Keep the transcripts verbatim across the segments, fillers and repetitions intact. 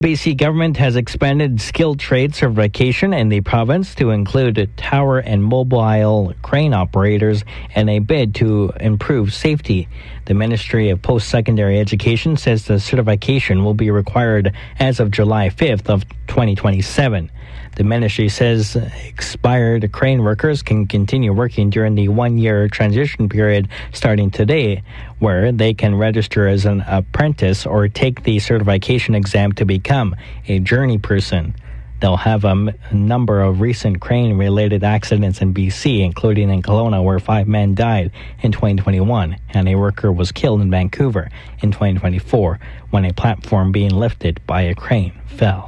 B C government has expanded skilled trade certification in the province to include tower and mobile crane operators in a bid to improve safety. The Ministry of Post-Secondary Education says the certification will be required as of July fifth of twenty twenty-seven. The ministry says expired crane workers can continue working during the one-year transition period starting today, where they can register as an apprentice or take the certification exam to become a journey person. They'll have a m- number of recent crane-related accidents in B C, including in Kelowna, where five men died in twenty twenty-one, and a worker was killed in Vancouver in twenty twenty-four when a platform being lifted by a crane fell.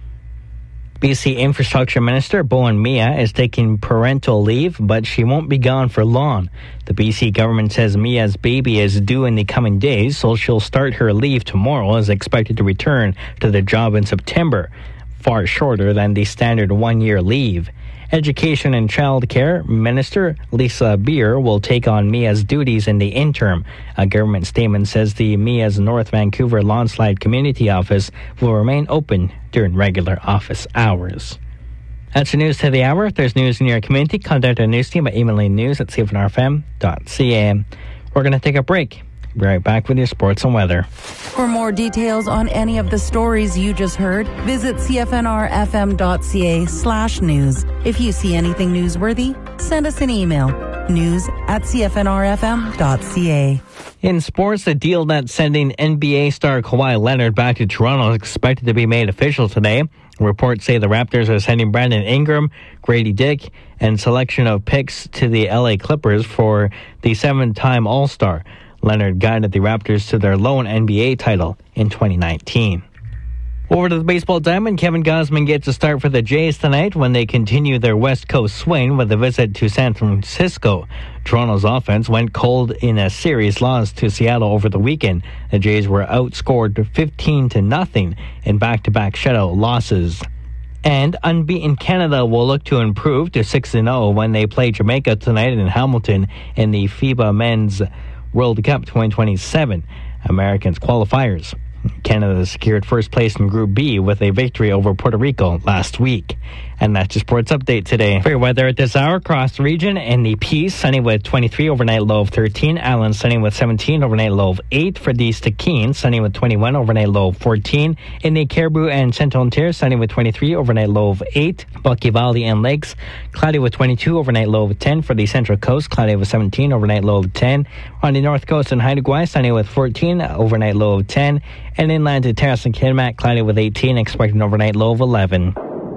B C Infrastructure Minister Bowen Mia is taking parental leave, but she won't be gone for long. The B C government says Mia's baby is due in the coming days, so she'll start her leave tomorrow and is expected to return to the job in September, far shorter than the standard one-year leave. Education and Child Care Minister Lisa Beer will take on Mia's duties in the interim. A government statement says the Mia's North Vancouver Lawnslide Community Office will remain open during regular office hours. That's the news to the hour. If there's news in your community, contact our news team by emailing news at c f n r f m dot c a. We're going to take a break. Be right back with your sports and weather. For more details on any of the stories you just heard, visit c f n r f m dot c a slash news. If you see anything newsworthy, send us an email. News at c f n r f m dot c a. In sports, the deal that's sending N B A star Kawhi Leonard back to Toronto is expected to be made official today. Reports say the Raptors are sending Brandon Ingram, Grady Dick, and selection of picks to the L A Clippers for the seven-time All-Star. Leonard guided the Raptors to their lone N B A title in twenty nineteen. Over to the baseball diamond, Kevin Gausman gets a start for the Jays tonight when they continue their West Coast swing with a visit to San Francisco. Toronto's offense went cold in a series loss to Seattle over the weekend. The Jays were outscored fifteen to nothing in back-to-back shutout losses. And unbeaten Canada will look to improve to six and oh when they play Jamaica tonight in Hamilton in the FIBA Men's World Cup twenty twenty-seven Americans qualifiers. Canada secured first place in Group B with a victory over Puerto Rico last week. And that's your sports update today. For your weather at this hour, across the region, in the Peace, sunny with twenty-three, overnight low of thirteen. Allen, sunny with seventeen, overnight low of eight. For the Stikine, sunny with twenty-one, overnight low of fourteen. In the Caribou and Central Ontario, sunny with twenty-three, overnight low of eight. Bucky Valley and Lakes, cloudy with twenty-two, overnight low of ten. For the Central Coast, cloudy with seventeen, overnight low of ten. On the North Coast and Haida Gwaii, sunny with fourteen, overnight low of ten. And inland to Terrace and Kitimat, cloudy with eighteen, expecting overnight low of eleven.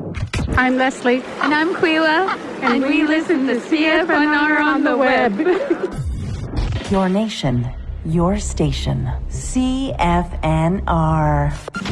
I'm Leslie. And I'm Quila. And, and we, we listen to C F N R on the web. Your nation, your station. C F N R.